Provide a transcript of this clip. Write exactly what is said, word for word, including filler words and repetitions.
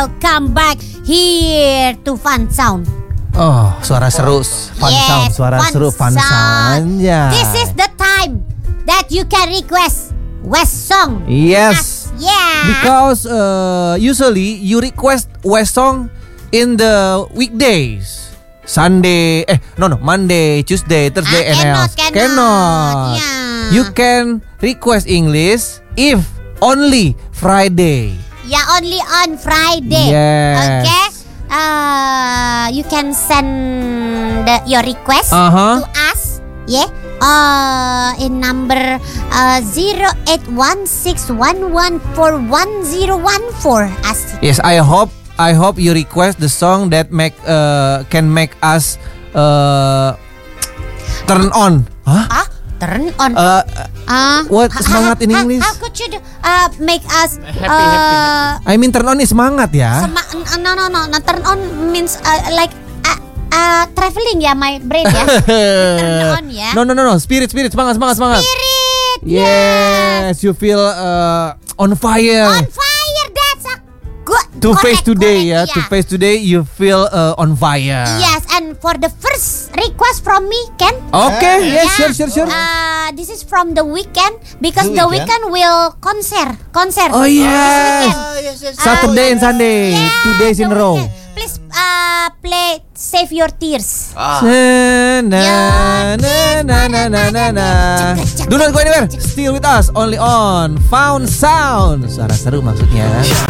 Come back here to Fun Sound. Oh, suara seru, fun yes, sound, suara fun seru, fun sound. sound. Ya. This is the time that you can request West song. Yes. Yeah. Because uh, usually you request West song in the weekdays. Sunday, eh no no Monday, Tuesday, Thursday, ah, and cannot, else. cannot. Cannot. Yeah. You can request English if only Friday. Yeah, only on Friday. Yes. Okay. Uh, you can send the, your request Uh-huh. to us. Yeah. Uh, in number uh, zero eight one six one one four one zero one four. Asik. Yes, I hope I hope you request the song that make uh, can make us uh, turn on. Hah? Ah, turn on. Uh, Ah, what ha- semangat ha- in ha- English? How could you do, uh, make us Happy, uh, I mean turn on is semangat ya. Sema- no no no no turn on means uh, like uh, uh, traveling ya my brain ya. Turn on ya. No no no no, spirit spirit semangat semangat semangat. Spirit. Yes, you feel uh, on fire. On fire, that's a good. To correct, face today ya, correct, to face today you feel uh, on fire. Yes, and for the first request from me, Ken. Okay, yes, Yeah, sure, sure, sure. Uh, this is from the weekend because The the Weeknd? weekend will concert, concert. Oh, this yes. weekend. Ah, yes, yes. Saturday and Sunday, Yeah, two days in the a row. Weeknd. Please uh, play Save Your Tears. Ah. Na, na, na, na, na, na, na, na. Do not go anywhere. Still with us only on Found Sound. Suara seru maksudnya.